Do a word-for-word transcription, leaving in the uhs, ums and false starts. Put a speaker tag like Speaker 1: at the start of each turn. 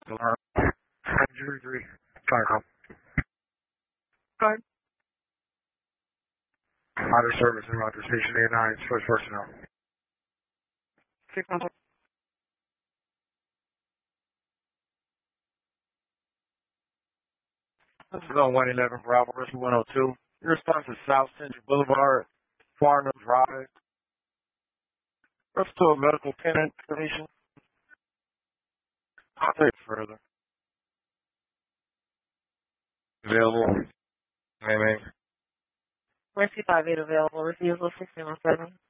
Speaker 1: alarm. Jury three. Fire call.
Speaker 2: Fine.
Speaker 1: Outer service and Roger Station A nine, first personnel.
Speaker 2: Six one.
Speaker 1: This is on one eleven Bravo, Rescue one oh two. Your response is South Central Boulevard, Farnham Drive. Reference to a medical tenant information. I'll take it further. Available. Amen.
Speaker 2: Rescue five eight available. Refusal six zero seven.